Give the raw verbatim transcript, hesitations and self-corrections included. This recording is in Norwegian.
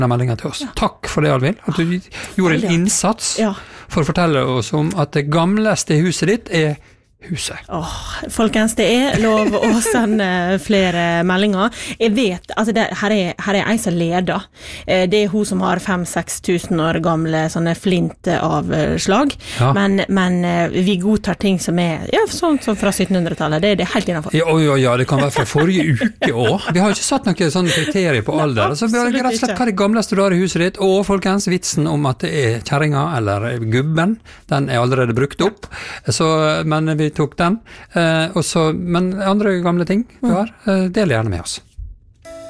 meldingen til oss. Ja. Takk for det, Alvin, at du gjorde en innsats ja. For å fortelle oss om at det gamleste huset ditt er huset. Åh, folkens, det er lov å sende flere meldinger. Jeg vet, altså det, her, er, her er jeg som leder. Det er hun som har fem-seks tusen år gamle sånne flintavslag. Ja. Men, men vi godtar ting som er ja, sånn som fra syttenhundretallet. Det, det er helt innenfor. Ja, ja, ja, det kan være fra forrige uke også. Vi har ikke satt noen sånne kriterier på alder. Så vi har rett og slett hva er det gamleste du har i huset ditt. Og folkens, vitsen om at det er kjerringa eller gubben, den er allerede brukt opp. Så, men vi tok den, eh, og så, men andre gamle ting du har, eh, del gjerne med oss.